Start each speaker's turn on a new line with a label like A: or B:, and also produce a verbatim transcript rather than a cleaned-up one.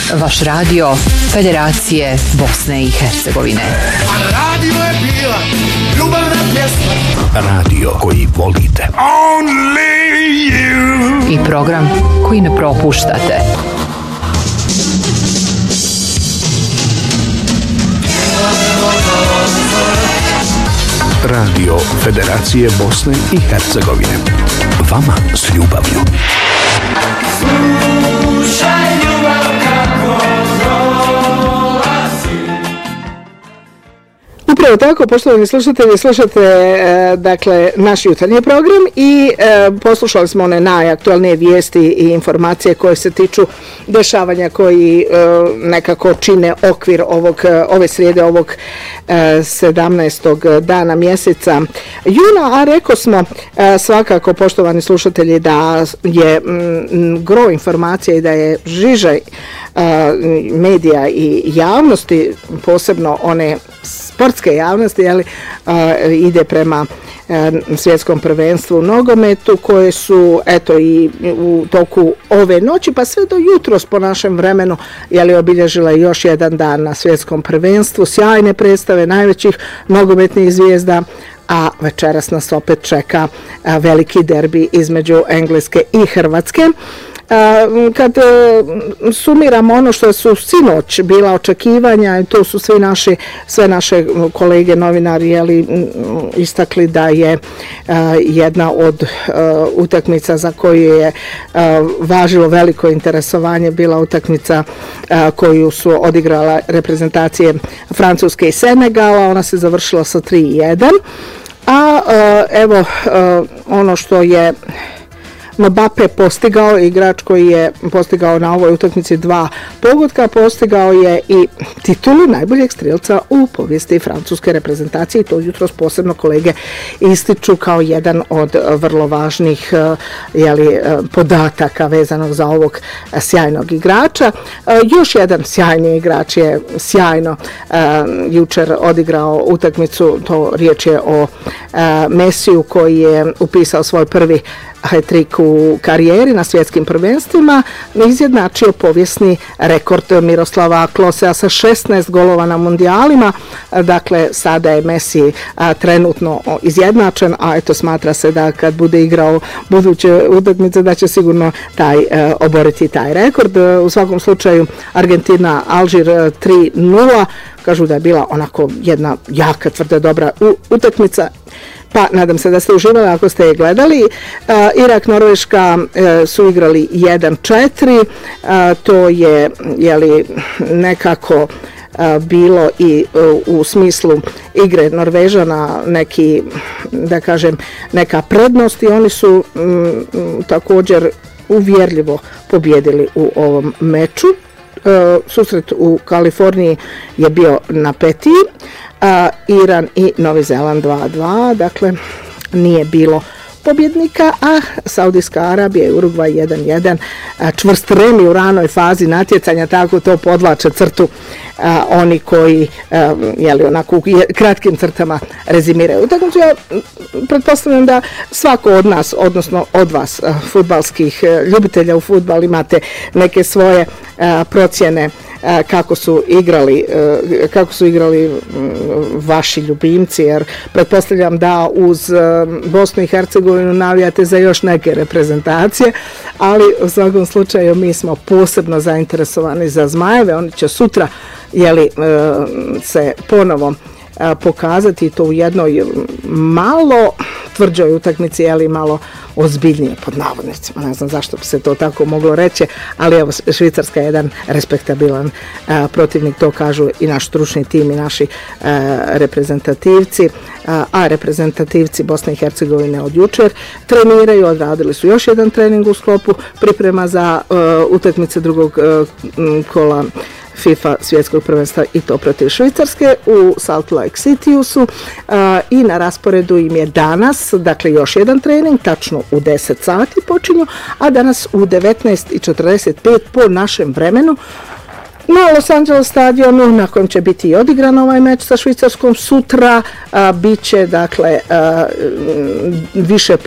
A: Vaš radio Federacije Bosne i Hercegovine.
B: Radio je bila ljubavna pjesma.
C: Radio koji volite.
B: Only you.
A: I program koji ne propuštate.
C: Radio Federacije Bosne i Hercegovine. Vama s ljubavlju.
B: Slušaj ljubav kako dolazi.
D: Upravo tako, poštovani slušatelji, slušate e, dakle naš jutarnji program i e, poslušali smo one najaktualnije vijesti i informacije koje se tiču dešavanja koji e, nekako čine okvir ovog, ove srijede, ovog e, sedamnaestog dana mjeseca juna, a reko smo e, svakako, poštovani slušatelji, da je m, gro informacija i da je žižaj e, medija i javnosti, posebno one sportske javnosti, jeli, uh, ide prema uh, svjetskom prvenstvu u nogometu, koje su eto i u toku ove noći pa sve do jutros po našem vremenu, jeli, obilježila još jedan dan na svjetskom prvenstvu, sjajne predstave najvećih nogometnih zvijezda, a večeras nas opet čeka uh, veliki derbi između Engleske i Hrvatske. Kad sumiramo ono što su sinoć bila očekivanja, i to su svi naši, sve naše kolege novinari, jeli, istakli da je jedna od utakmica za koju je važilo veliko interesovanje bila utakmica koju su odigrala reprezentacije Francuske i Senegala. Ona se završila sa tri jedan, a evo ono što je Mbappe postigao, igrač koji je postigao na ovoj utakmici dva pogotka, postigao je i titulu najboljeg strelca u povijesti francuske reprezentacije, i to jutros posebno kolege ističu kao jedan od vrlo važnih jeli, podataka vezanog za ovog sjajnog igrača. Još jedan sjajni igrač je sjajno jučer odigrao utakmicu, to riječ je o Mesiju koji je upisao svoj prvi hat-trick u karijeri na svjetskim prvenstvima, izjednačio povijesni rekord Miroslava Klosea sa šesnaest golova na mundijalima. Dakle, sada je Messi a, trenutno izjednačen, a eto smatra se da kad bude igrao buduće utakmice da će sigurno taj a, oboriti taj rekord. U svakom slučaju Argentina Alžir tri nula, kažu da je bila onako jedna jaka, tvrda, dobra utakmica. Pa nadam se da ste uživali ako ste je gledali. Uh, Irak, Norveška uh, su igrali jedan četiri, uh, to je jeli, nekako uh, bilo i uh, u smislu igre Norvežana neki, da kažem, neka prednost, i oni su um, također uvjerljivo pobjedili u ovom meču. Uh, susret u Kaliforniji je bio na petiji, a Iran i Novi Zeland dva dva, dakle nije bilo pobjednika, a Saudijska Arabija i Urugvaj jedan jedan, čvrst remi u ranoj fazi natjecanja, tako to podlače crtu a, oni koji a, jeli, onako u kratkim crtama rezimiraju utakmicu. Ja pretpostavljam da svako od nas, odnosno od vas fudbalskih ljubitelja u fudbal, imate neke svoje a, procjene kako su igrali kako su igrali vaši ljubimci, jer pretpostavljam da uz Bosnu i Hercegovinu navijate za još neke reprezentacije, ali u svakom slučaju mi smo posebno zainteresovani za Zmajeve. Oni će sutra jeli, se ponovo pokazati to u jednoj malo tvrđoj utakmici, jeli, malo ozbiljnije pod navodnicima, ne znam zašto bi se to tako moglo reći, ali evo Švicarska je jedan respektabilan a, protivnik, to kažu i naš stručni tim i naši a, reprezentativci, a, a reprezentativci Bosne i Hercegovine od jučer treniraju, odradili su još jedan trening u sklopu priprema za a, utakmice drugog a, kola FIFA svjetskog prvenstva, i to protiv Švicarske u Salt Lake Cityu su a, i na rasporedu im je danas, dakle još jedan trening, tačno u deset sati počinju, a danas u devetnaest i četrdeset pet po našem vremenu na Los Angeles stadionu, na kojem će biti i odigran ovaj meč sa Švicarskom. Sutra a, bit će dakle a, više